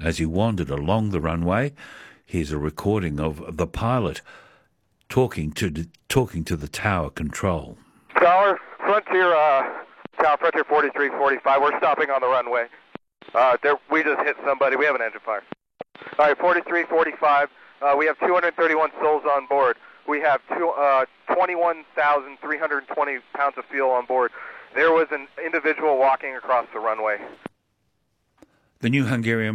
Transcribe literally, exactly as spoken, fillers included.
As he wandered along the runway, here's a recording of the pilot talking to talking to the tower control. Tower, Frontier, uh, Tower, Frontier forty-three forty-five, we're stopping on the runway. Uh, there, we just hit somebody, we have an engine fire. All right, forty-three forty-five, uh, we have two hundred thirty-one souls on board. We have two, uh, twenty-one thousand three hundred twenty pounds of fuel on board. There was an individual walking across the runway. The New Hungarian